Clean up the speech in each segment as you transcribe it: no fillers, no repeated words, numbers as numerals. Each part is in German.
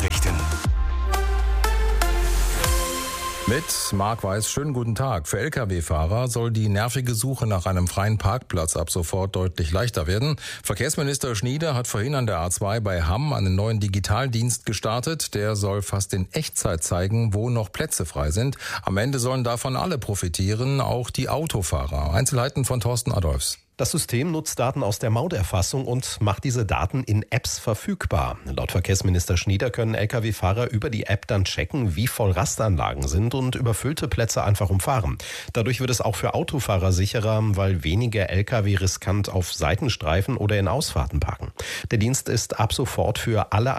Nachrichten. Mit Marc Weiß, schönen guten Tag. Für Lkw-Fahrer soll die nervige Suche nach einem freien Parkplatz ab sofort deutlich leichter werden. Verkehrsminister Schnieder hat vorhin an der A2 bei Hamm einen neuen Digitaldienst gestartet. Der soll fast in Echtzeit zeigen, wo noch Plätze frei sind. Am Ende sollen davon alle profitieren, auch die Autofahrer. Einzelheiten von Thorsten Adolfs. Das System nutzt Daten aus der Mauterfassung und macht diese Daten in Apps verfügbar. Laut Verkehrsminister Schnieder können Lkw-Fahrer über die App dann checken, wie voll Rastanlagen sind und überfüllte Plätze einfach umfahren. Dadurch wird es auch für Autofahrer sicherer, weil weniger Lkw riskant auf Seitenstreifen oder in Ausfahrten parken. Der Dienst ist ab sofort für alle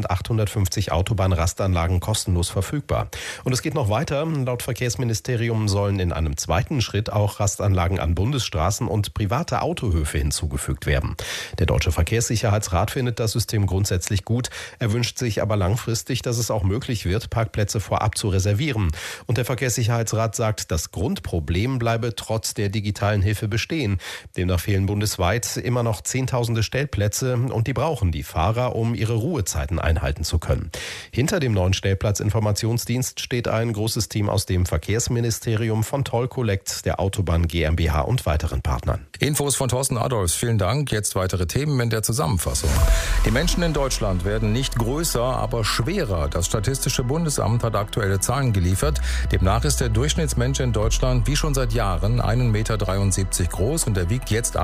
1850 Autobahnrastanlagen kostenlos verfügbar. Und es geht noch weiter. Laut Verkehrsministerium sollen in einem zweiten Schritt auch Rastanlagen an Bundesstraßen und private Autohöfe hinzugefügt werden. Der Deutsche Verkehrssicherheitsrat findet das System grundsätzlich gut. Er wünscht sich aber langfristig, dass es auch möglich wird, Parkplätze vorab zu reservieren. Und der Verkehrssicherheitsrat sagt, das Grundproblem bleibe trotz der digitalen Hilfe bestehen. Demnach fehlen bundesweit immer noch Zehntausende Stellplätze und die brauchen die Fahrer, um ihre Ruhezeiten einhalten zu können. Hinter dem neuen Stellplatzinformationsdienst steht ein großes Team aus dem Verkehrsministerium, von Toll Collect, der Autobahn GmbH und weiteren Partnern. Infos von Thorsten Adolfs. Vielen Dank. Jetzt weitere Themen in der Zusammenfassung. Die Menschen in Deutschland werden nicht größer, aber schwerer. Das Statistische Bundesamt hat aktuelle Zahlen geliefert. Demnach ist der Durchschnittsmensch in Deutschland wie schon seit Jahren 1,73 Meter groß und er wiegt jetzt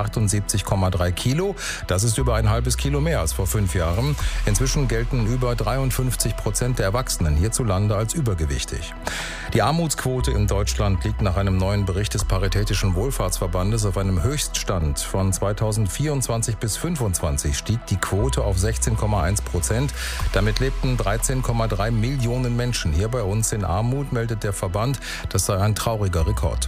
78,3 Kilo. Das ist über ein halbes Kilo mehr als vor 5 Jahren. Inzwischen gelten über 53% der Erwachsenen hierzulande als übergewichtig. Die Armutsquote in Deutschland liegt nach einem neuen Bericht des Paritätischen Wohlfahrtsverbandes auf einem Höchststand. Von 2024 bis 2025 stieg die Quote auf 16,1%. Damit lebten 13,3 Millionen Menschen hier bei uns in Armut, meldet der Verband. Das sei ein trauriger Rekord.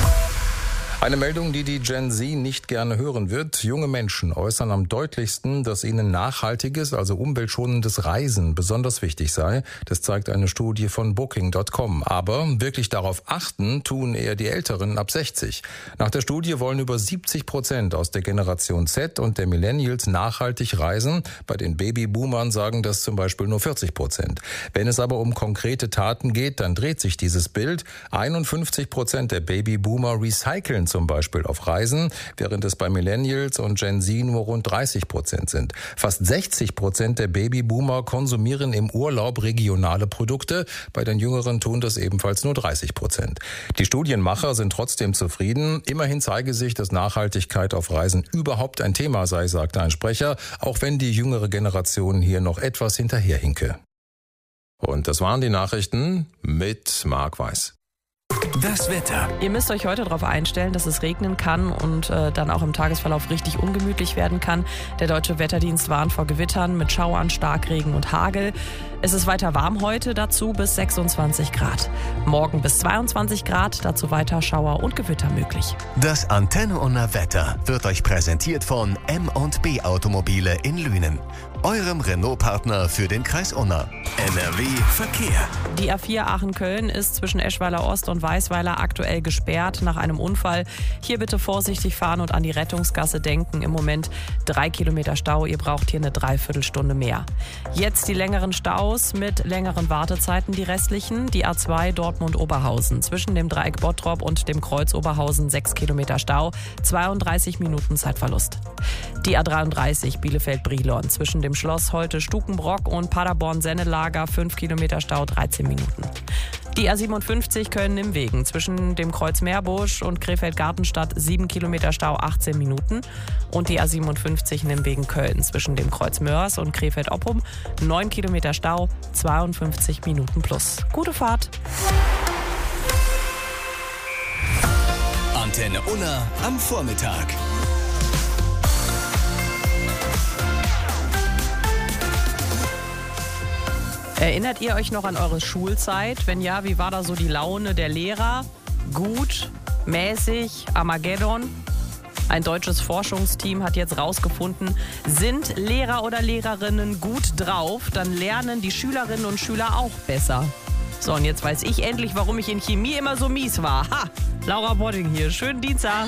Eine Meldung, die die Gen Z nicht gerne hören wird. Junge Menschen äußern am deutlichsten, dass ihnen nachhaltiges, also umweltschonendes Reisen besonders wichtig sei. Das zeigt eine Studie von Booking.com. Aber wirklich darauf achten tun eher die Älteren ab 60. Nach der Studie wollen über 70% aus der Generation Z und der Millennials nachhaltig reisen. Bei den Babyboomern sagen das zum Beispiel nur 40%. Wenn es aber um konkrete Taten geht, dann dreht sich dieses Bild. 51% der Babyboomer recyceln zum Beispiel auf Reisen, während es bei Millennials und Gen Z nur rund 30% sind. Fast 60% der Babyboomer konsumieren im Urlaub regionale Produkte. Bei den Jüngeren tun das ebenfalls nur 30%. Die Studienmacher sind trotzdem zufrieden. Immerhin zeige sich, dass Nachhaltigkeit auf Reisen überhaupt ein Thema sei, sagte ein Sprecher, auch wenn die jüngere Generation hier noch etwas hinterherhinke. Und das waren die Nachrichten mit Marc Weiß. Das Wetter. Ihr müsst euch heute darauf einstellen, dass es regnen kann und dann auch im Tagesverlauf richtig ungemütlich werden kann. Der Deutsche Wetterdienst warnt vor Gewittern mit Schauern, Starkregen und Hagel. Es ist weiter warm heute, dazu bis 26 Grad. Morgen bis 22 Grad, dazu weiter Schauer und Gewitter möglich. Das Antenne Unna Wetter wird euch präsentiert von M&B Automobile in Lünen, eurem Renault-Partner für den Kreis Unna. NRW Verkehr. Die A4 Aachen-Köln ist zwischen Eschweiler Ost und Weißweiler aktuell gesperrt nach einem Unfall. Hier bitte vorsichtig fahren und an die Rettungsgasse denken. Im Moment 3 Kilometer Stau, ihr braucht hier eine Dreiviertelstunde mehr. Jetzt die längeren Staus mit längeren Wartezeiten, die restlichen. Die A2 Dortmund-Oberhausen. Zwischen dem Dreieck Bottrop und dem Kreuz Oberhausen 6 Kilometer Stau, 32 Minuten Zeitverlust. Die A33 Bielefeld-Brilon zwischen dem Schloss Holte-Stukenbrock und Paderborn-Sennelager 5 Kilometer Stau, 13 Minuten. Die A57 Köln-Nimwegen zwischen dem Kreuz Meerbusch und Krefeld-Gartenstadt 7 Kilometer Stau, 18 Minuten. Und die A57 Nimwegen-Köln zwischen dem Kreuz Mörs und Krefeld-Oppum 9 Kilometer Stau, 52 Minuten plus. Gute Fahrt! Antenne Unna am Vormittag. Erinnert ihr euch noch an eure Schulzeit? Wenn ja, wie war da so die Laune der Lehrer? Gut, mäßig, Armageddon? Ein deutsches Forschungsteam hat jetzt rausgefunden, sind Lehrer oder Lehrerinnen gut drauf, dann lernen die Schülerinnen und Schüler auch besser. So, und jetzt weiß ich endlich, warum ich in Chemie immer so mies war. Ha! Laura Bodding hier. Schönen Dienstag.